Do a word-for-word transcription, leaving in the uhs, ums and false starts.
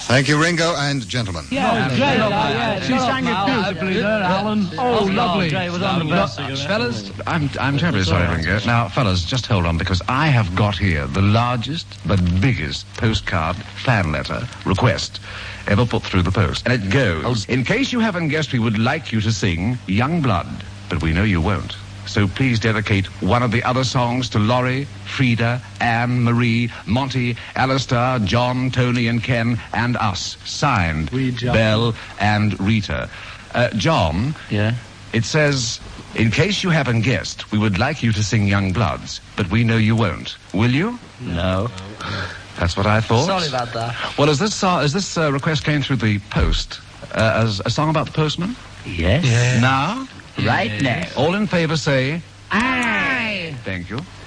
Thank you, Ringo, and gentlemen. Yeah, great. Yeah, She sang it beautifully there, Alan. Oh, lovely. It was on the best. Fellas, I'm, I'm terribly sorry, Ringo. Now, fellas, just hold on, because I have got here the largest, but biggest postcard, fan letter, request ever put through the post. And it goes, in case you haven't guessed, we would like you to sing Young Blood, but we know you won't. So please dedicate one of the other songs to Laurie, Frida, Anne, Marie, Monty, Alistair, John, Tony, and Ken, and us. Signed, We, John. Belle and Rita. Uh, John, Yeah. it says, in case you haven't guessed, we would like you to sing Young Bloods, but we know you won't. Will you? No. That's what I thought. Sorry about that. Well, is this, uh, is this uh, request came through the post uh, as a song about the postman? Yes. Now? Right now. All in favour say... Aye. Thank you.